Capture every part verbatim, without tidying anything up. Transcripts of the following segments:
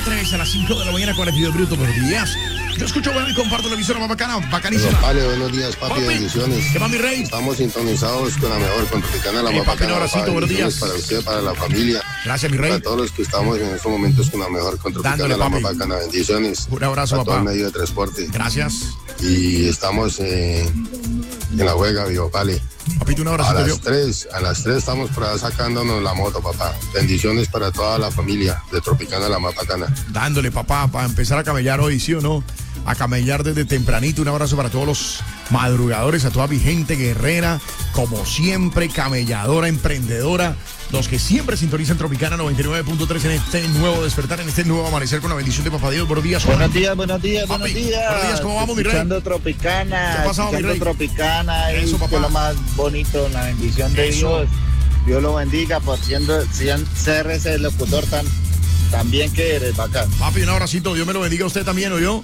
tres a las cinco de la mañana, cuarenta y dos minutos. Buenos días. Yo escucho bueno y comparto la emisora más bacana, bacanísima. Vale, buenos días, papi, papi, bendiciones. ¿qué va, mi rey? Estamos sintonizados con la mejor, con Tropicana, la hey, más papi, bacana. un abracito, buenos días. Para usted, para la familia. Gracias, mi rey. Para todos los que estamos en estos momentos con la mejor, con Tropicana, Dándole, la papi. más bacana. Bendiciones. Un abrazo, para papá. todo el medio de transporte. Gracias. Y estamos eh, en la juega, vivo, vale. Papito, un A abracito. las yo. tres, a las tres estamos por ahí sacándonos la moto, papá. Bendiciones para toda la familia de Tropicana, la más bacana. Dándole, papá, para empezar a camellar hoy, ¿sí o no? A camellar desde tempranito. Un abrazo para todos los madrugadores, a toda mi gente guerrera, como siempre, camelladora, emprendedora, los que siempre sintonizan Tropicana noventa y nueve punto tres en este nuevo despertar, en este nuevo amanecer con la bendición de Papá Dios. Buenos días, Juan. Buenos días, buenos días, Papi, buenos días. buenos días, ¿cómo vamos, mi rey? Escuchando Tropicana, ¿Qué ha pasado, mi escuchando rey? Tropicana, Eso, y papá. que es lo más bonito, la bendición de Eso. Dios. Dios lo bendiga por siendo, siendo- ser ese locutor tan, tan bien que eres, bacán. Papi, un abracito, Dios me lo bendiga a usted también, ¿o yo?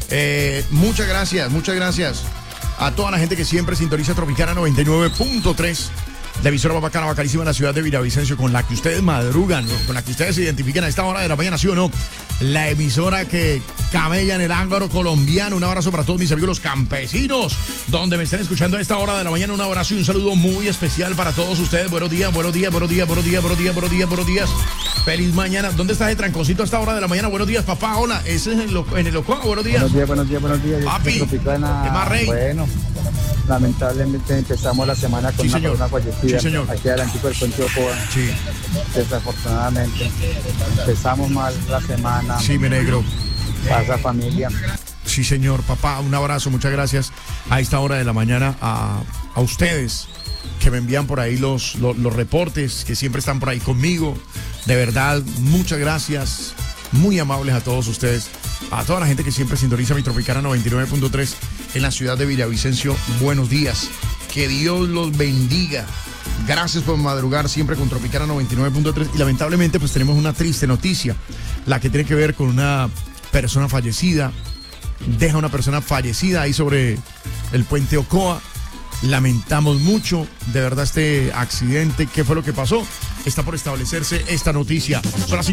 Eh, muchas gracias, muchas gracias a toda la gente que siempre sintoniza Tropicana noventa y nueve punto tres, la emisora más bacana, bacanísima en la ciudad de Villavicencio, con la que ustedes madrugan, ¿no? Con la que ustedes se identifican a esta hora de la mañana, ¿sí o no? La emisora que camella en el ángaro colombiano. Un abrazo para todos mis amigos los campesinos, donde me estén escuchando a esta hora de la mañana. Un abrazo y un saludo muy especial para todos ustedes. Buenos días, buenos días, buenos días, buenos días, buenos días, buenos días, buenos días. Feliz mañana. ¿Dónde está el tranconcito a esta hora de la mañana? Buenos días, papá. Hola, ese es en, lo, en el Ocoa. Buenos días. Buenos días, buenos días, buenos días. Papi, Tropicana, ¿qué más, rey? Bueno, lamentablemente empezamos la semana con Sí, una señor. persona fallecida. Sí, señor. Aquí adelante del puente Ocoa. Sí, Desafortunadamente, empezamos mal la semana. sí, mi negro. Pasa familia. Sí, señor, papá, un abrazo, muchas gracias a esta hora de la mañana a, a ustedes que me envían por ahí los, los, los reportes, que siempre están por ahí conmigo. De verdad, muchas gracias, muy amables a todos ustedes, a toda la gente que siempre sintoniza mi Tropicana noventa y nueve punto tres en la ciudad de Villavicencio. Buenos días, que Dios los bendiga. Gracias por madrugar siempre con Tropicana noventa y nueve punto tres y lamentablemente pues tenemos una triste noticia, la que tiene que ver con una persona fallecida. Deja una persona fallecida ahí sobre el puente Ocoa. Lamentamos mucho, de verdad, este accidente. ¿Qué fue lo que pasó? Está por establecerse esta noticia. Son las